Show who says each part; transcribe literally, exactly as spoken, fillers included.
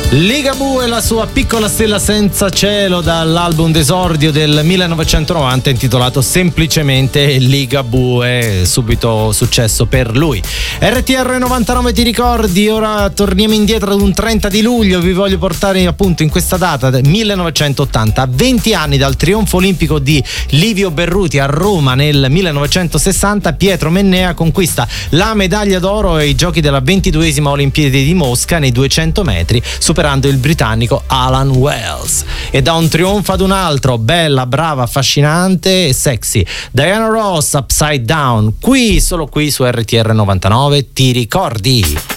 Speaker 1: Ligabue e la sua piccola stella senza cielo dall'album d'esordio del millenovecentonovanta intitolato semplicemente Ligabue, subito successo per lui. R T R novantanove ti ricordi, ora torniamo indietro ad un trenta di luglio, vi voglio portare appunto in questa data del millenovecentottanta, a venti anni dal trionfo olimpico di Livio Berruti a Roma nel millenovecentosessanta. Pietro Mennea conquista la medaglia d'oro ai giochi della ventiduesima Olimpiadi di Mosca nei duecento metri, superando il britannico Alan Wells. E da un trionfo ad un altro, bella, brava, affascinante e sexy, Diana Ross, Upside Down, qui, solo qui su R T R novantanove ti ricordi.